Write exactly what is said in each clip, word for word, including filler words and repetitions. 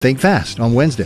think fast on Wednesday.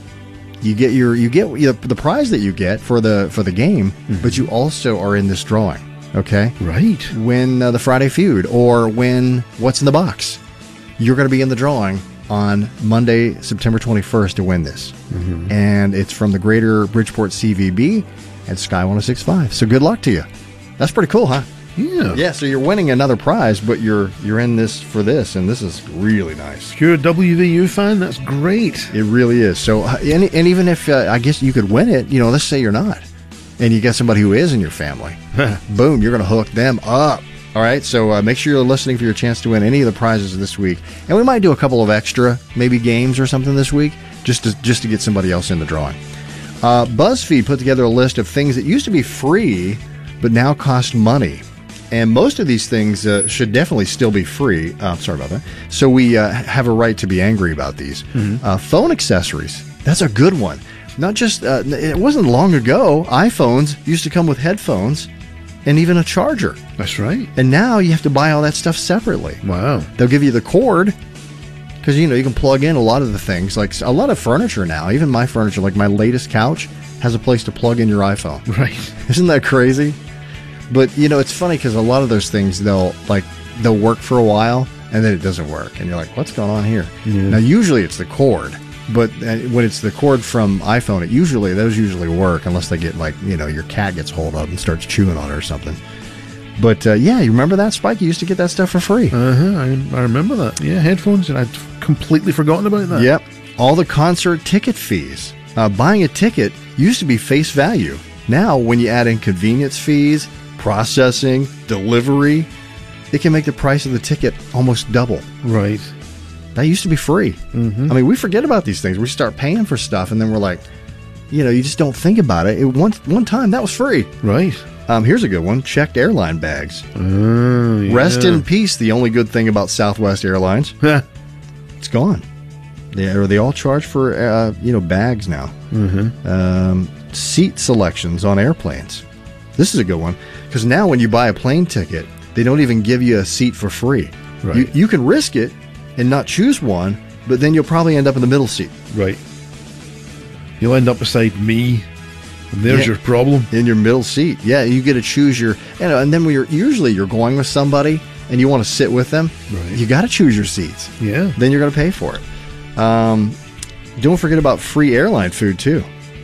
You get your you get you know, the prize that you get for the for the game, mm-hmm. but you also are in this drawing. Okay, right. Win uh, the Friday Feud or win What's in the Box. You're going to be in the drawing on Monday, September twenty-first, to win this, mm-hmm. and it's from the Greater Bridgeport C V B and Sky one oh six point five. So good luck to you. That's pretty cool, huh? Yeah. Yeah, so you're winning another prize, but you're you're in this for this, and this is really nice. If you're a W V U fan, that's great. It really is. So, uh, and, and even if, uh, I guess you could win it, you know, let's say you're not, and you get somebody who is in your family, boom, you're going to hook them up. All right, so uh, make sure you're listening for your chance to win any of the prizes this week. And we might do a couple of extra, maybe games or something this week, just to, just to get somebody else in the drawing. Uh, BuzzFeed put together a list of things that used to be free, but now cost money. And most of these things uh, should definitely still be free. Uh, sorry about that. So we uh, have a right to be angry about these. Mm-hmm. Uh, phone accessories. That's a good one. Not just, uh, it wasn't long ago, iPhones used to come with headphones and even a charger. That's right. And now you have to buy all that stuff separately. Wow. They'll give you the cord because, you know, you can plug in a lot of the things. Like a lot of furniture now, even my furniture, like my latest couch, has a place to plug in your iPhone. Right. Isn't that crazy? But, you know, it's funny because a lot of those things, they'll like they'll work for a while and then it doesn't work. And you're like, what's going on here? Yeah. Now, usually it's the cord. But when it's the cord from iPhone, it usually those usually work unless they get like, you know, your cat gets hold of it and starts chewing on it or something. But, uh, yeah, you remember that, Spike? You used to get that stuff for free. Uh-huh. I, I remember that. Yeah, headphones. And I'd completely forgotten about that. Yep. All the concert ticket fees. Uh, buying a ticket used to be face value. Now, when you add in convenience fees, processing, delivery, it can make the price of the ticket almost double. Right. That used to be free. Mm-hmm. I mean, we forget about these things. We start paying for stuff, and then we're like, you know, you just don't think about it. it one, one time, that was free. Right. Um, here's a good one. Checked airline bags. Uh, yeah. Rest in peace, the only good thing about Southwest Airlines. It's gone. They, or they all charge for, uh, you know, bags now. Mm-hmm. Um, seat selections on airplanes. This is a good one. Because now when you buy a plane ticket, they don't even give you a seat for free. Right. You, you can risk it and not choose one, but then you'll probably end up in the middle seat. Right. You'll end up beside me, and there's yeah. your problem. In your middle seat. Yeah, you get to choose your... You know, and then when you're, usually you're going with somebody and you want to sit with them, right. you got to choose your seats. Yeah. Then you're going to pay for it. Um, don't forget about free airline food, too.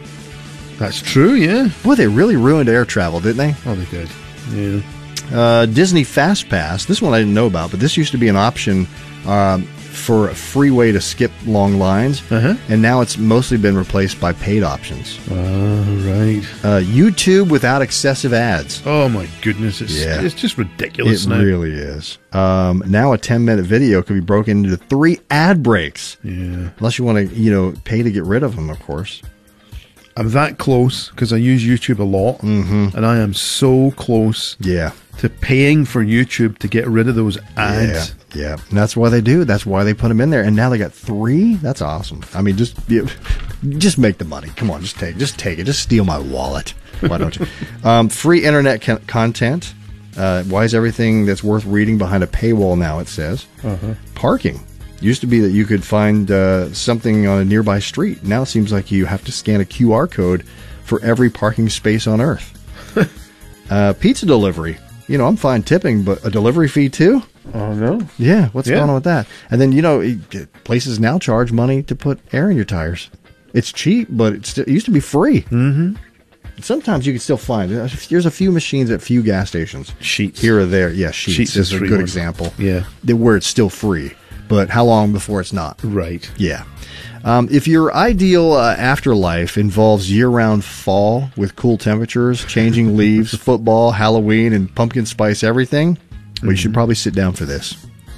That's true, yeah. Boy, they really ruined air travel, didn't they? Oh, they did. Yeah. Uh, Disney Fast Pass. This one I didn't know about, but this used to be an option um, for a free way to skip long lines, uh-huh. and now it's mostly been replaced by paid options. Oh, right. Uh, YouTube without excessive ads. Oh, my goodness. It's, yeah. it's just ridiculous it now. It really is. Um, now a ten-minute video can be broken into three ad breaks. Yeah. Unless you want to, you know, pay to get rid of them, of course. I'm that close because I use YouTube a lot, mm-hmm. and I am so close yeah. to paying for YouTube to get rid of those ads. Yeah, yeah. And that's why they do. That's why they put them in there. And now they got three. That's awesome. I mean, just just make the money. Come on, just take, just take it. Just steal my wallet. Why don't you? um, free internet con- content. Uh, why is everything that's worth reading behind a paywall now? It says uh-huh. Parking. Used to be that you could find uh, something on a nearby street. Now it seems like you have to scan a Q R code for every parking space on Earth. uh, pizza delivery. You know, I'm fine tipping, but a delivery fee too? Oh, no. Yeah, what's yeah. going on with that? And then, you know, places now charge money to put air in your tires. It's cheap, but it's, it used to be free. Mm-hmm. Sometimes you can still find it. There's a few machines at few gas stations. Sheets. Here or there. Yeah, Sheets, Sheets is, is a good one. example. Yeah. Where it's still free. But how long before it's not? Right. Yeah. Um, if your ideal uh, afterlife involves year-round fall with cool temperatures, changing leaves, football, Halloween, and pumpkin spice everything, mm-hmm. well, you should probably sit down for this.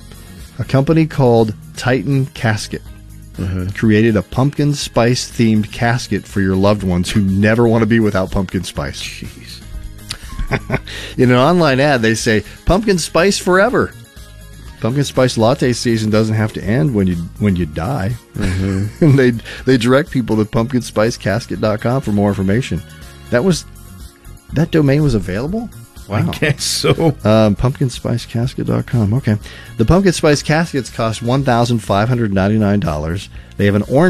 A company called Titan Casket uh-huh. created a pumpkin spice-themed casket for your loved ones who never want to be without pumpkin spice. Jeez. In an online ad, they say, pumpkin spice forever. Pumpkin spice latte season doesn't have to end when you when you die. Mm-hmm. And they they direct people to pumpkin spice casket dot com for more information. That was that domain was available? Wow. I guess so. Um, pumpkin spice casket dot com. Okay. The pumpkin spice caskets cost one thousand five hundred ninety-nine dollars. They have an orange